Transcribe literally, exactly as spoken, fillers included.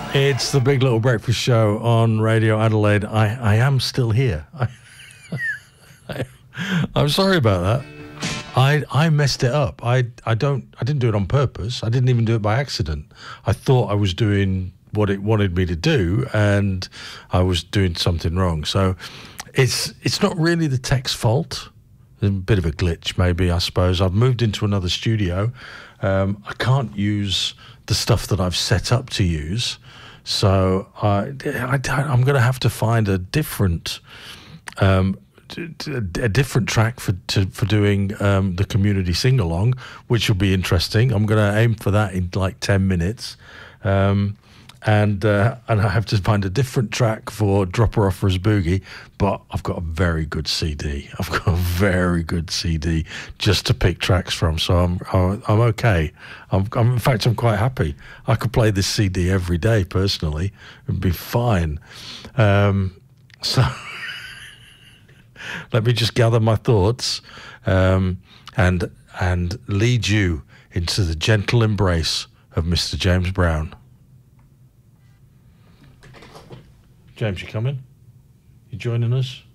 It's the Big Little Breakfast Show on Radio Adelaide. I, I am still here. I, I, I'm sorry about that. I I messed it up. I I don't I didn't do it on purpose. I didn't even do it by accident. I thought I was doing what it wanted me to do, and I was doing something wrong. So it's it's not really the tech's fault. There's a bit of a glitch, maybe, I suppose. I've moved into another studio. Um, I can't use the stuff that I've set up to use. So I, I, I'm going to have to find a different, um, a different track for to, for doing um, the community sing along, which will be interesting. I'm going to aim for that in like ten minutes, um, and uh, and I have to find a different track for Dropper Offers Boogie. But I've got a very good C D. I've got a very good C D just to pick tracks from. So I'm I'm okay. I'm, I'm in fact I'm quite happy. I could play this C D every day personally. It'd be fine. Um, so let me just gather my thoughts um, and and lead you into the gentle embrace of Mister James Brown. James, you coming? You joining us?